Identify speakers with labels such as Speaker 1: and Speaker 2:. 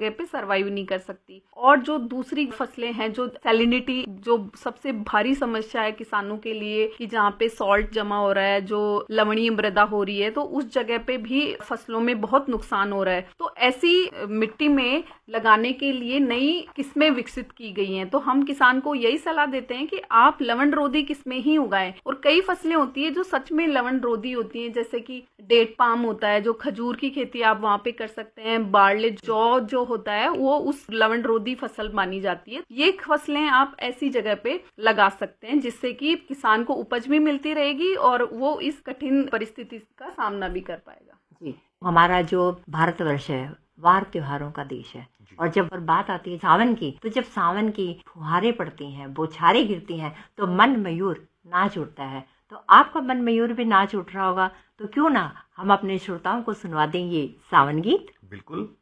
Speaker 1: जगह पे सरवाइव नहीं कर सकती। और जो दूसरी फसलें हैं, जो सैलिनिटी, जो सबसे भारी समस्या है किसानों के लिए, कि जहाँ पे सॉल्ट जमा हो रहा है, जो लवणीय मृदा हो रही है, तो उस जगह पे भी फसलों में बहुत नुकसान हो रहा है। तो ऐसी मिट्टी में लगाने के लिए नई किस्में विकसित की गई हैं। तो हम किसान को यही सलाह देते हैं कि आप लवण रोधी किस्में ही उगाएं। और कई फसलें होती है जो सच में लवण रोधी होती हैं, जैसे कि डेट पाम होता है, जो खजूर की खेती आप वहां पे कर सकते हैं। बार्ले जौ जो होता है वो उस लवण रोधी फसल मानी जाती है। ये फसलें आप ऐसी जगह पे लगा सकते हैं जिससे कि किसान को उपज भी मिलती रहेगी और वो इस कठिन परिस्थिति का सामना भी कर पाएगा।
Speaker 2: जी, हमारा जो भारतवर्ष है वार त्योहारों का देश है। और जब बात आती है सावन की, तो जब सावन की फुहारें पड़ती हैं, बौछारें गिरती हैं, तो मन मयूर नाच उठता है। तो आपका मन मयूर भी नाच उठ रहा होगा, तो क्यों ना हम अपने श्रोताओं को सुनवा दें ये सावन गीत।
Speaker 3: बिल्कुल।